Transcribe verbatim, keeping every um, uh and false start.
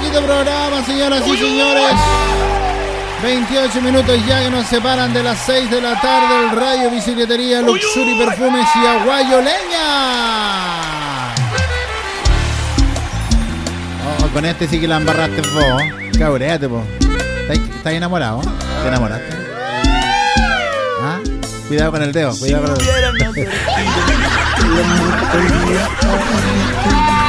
poquito programa, señoras y señores. veintiocho minutos ya que nos separan de las seis de la tarde. El Radio Bicicletería, Luxury Perfumes y Aguayo Leña. Oh, con este sí que la embarraste vos. Cabreate, po. ¿Estás, estás enamorado? ¿Te enamoraste? ¿Ah? Cuidado con el dedo, cuidado con el dedo.